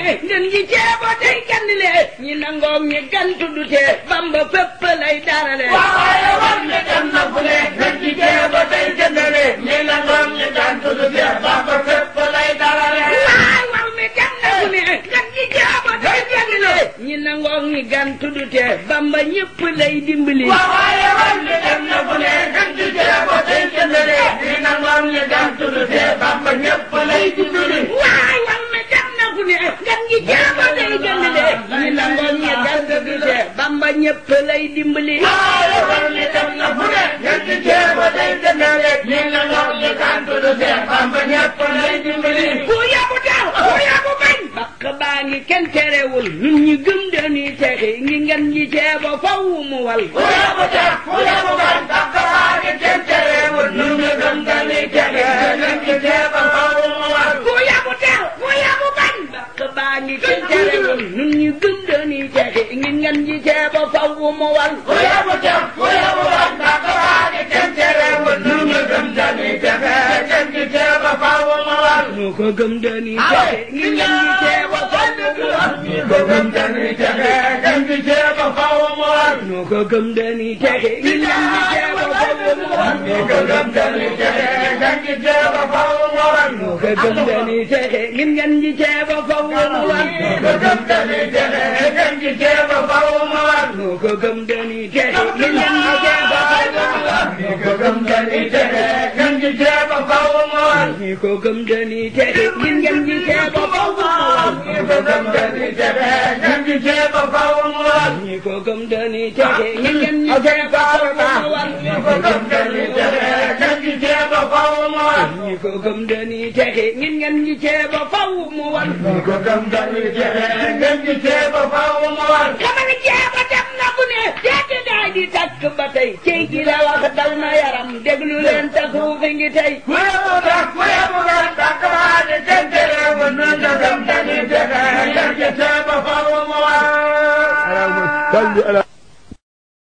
ngeen gi ceebo tey gandile ñi nangoom ñi gantu du tee Bamba fépp lay darale waaye war ne dem na fu ne ngeen gi ceebo tey gandile ñi nangoom ñi gantu du tee Bamba fépp lay darale waay war mi dem na fu ne ngeen gi ceebo tey gandile ñi nangoom ñi gantu du tee Bamba ñëpp lay dimbali waaye war ne dem na fu ne ngeen gi ceebo tey gandile ñi nangoom ñi gantu du tee Bamba ñëpp lay dimbali waay war mi dem na fu ne ngeen gi ceebo tey gandile ñi nangoom ñi gantu du tee Bamba ñëpp lay dimbali waaye war ne dem na fu ne ngeen gi ceebo tey gandile ñi nangoom ñi gantu du tee Bamba ñëpp lay dimbali ku yabu daal ku yabu bañ bakk baa ngi kenn terewul ñun ñi gëm dañuy texi ngi ngeen ñi ceebo faw mu wal ku yabu daal ku yabu bañ bakk baa ngi kenn terewul ñun ñi gëm dañuy texi ngeen ñi ceebo faw mu wal ku yabu daal ku yabu bañ bakk baa ngi kenn terewul ñun ñi gëm dañuy texi ngi ngeen ñi ceebo faw mu wal ku yabu daal ku yabu bañ bakk baa ngi kenn terewul ñun ñi gëm dañuy texi ngeen ñi ceebo faw mu wal ñu ko gëm dañuy texi ngi ngeen ñi ceebo faw mu wal ñu ko gëm dañuy texi ngeen ñi ceebo faw mu wal ñu ko gëm dañuy texi ngi ngeen ñi ceebo faw mu wal ñu ko gëm dañuy texi ngeen ñi ceebo faw mu wal ñu ko gëm dañuy texi ngi ngeen ñi ceebo faw mu wal ñu ko gëm dañuy texi ngeen ñi ceebo faw mu wal ñu ko gëm dañuy texi ngi ngeen ñi ceebo faw mu wal ñu ko gëm dañuy texi ngeen ñi ceebo faw mu wal ñi ko gëm dañuy texi ngi ngeen ñi ceebo faw mu wal ñu ko gëm dañuy texi ngeen ñi ceebo faw mu wal ñi ko gëm dañuy texi ngi ngeen ñi ceebo faw mu wal ñu ko gëm dañuy texi ngeen ñi ceebo faw mu wal ñi ko gëm dañuy texi ngi ngeen ñi ceebo faw mu wal ñu ko gëm dañuy texi ngeen ñi ceebo faw mu wal xamal ceebo dem na bu ne teeti daay di takk ba tey cey gi la wax dal na yaram déglu leen ta suufi ngi tey ku yabu daal ku yabu daal bakk baa ngi kenn terewul ñun ñi gëm dañuy texi ngeen ñi ceebo faw mu wal